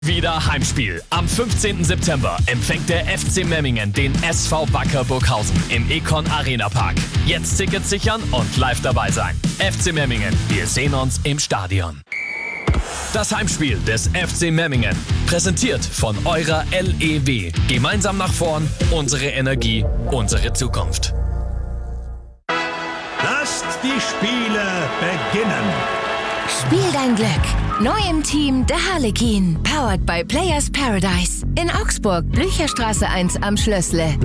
Wieder Heimspiel. Am 15. September empfängt der FC Memmingen den SV Wacker Burghausen im Econ Arena Park. Jetzt Tickets sichern und live dabei sein. FC Memmingen, wir sehen uns im Stadion. Das Heimspiel des FC Memmingen, präsentiert von eurer LEW. Gemeinsam nach vorn, unsere Energie, unsere Zukunft. Lasst die Spiele beginnen. Spiel dein Glück. Neu im Team der Harlekin. Powered by Players Paradise. In Augsburg, Blücherstraße 1 am Schlössle.